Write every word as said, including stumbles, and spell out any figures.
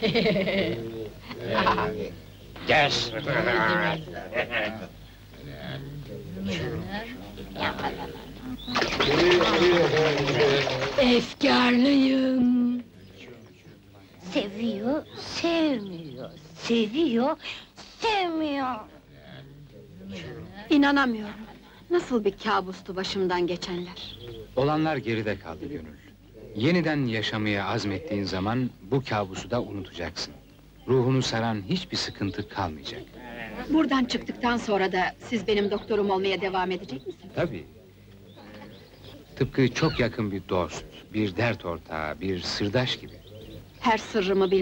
Gel. Efkarlıyım. Seviyor, sevmiyor, seviyor, sevmiyor. İnanamıyorum. Nasıl bir kabustu başımdan geçenler. Olanlar geride kaldı Gönül. Yeniden yaşamaya azmettiğin zaman bu kabusu da unutacaksın. Ruhunu saran hiçbir sıkıntı kalmayacak. Buradan çıktıktan sonra da siz benim doktorum olmaya devam edecek misiniz? Tabii. Tıpkı çok yakın bir dost, bir dert ortağı, bir sırdaş gibi. Her sırrımı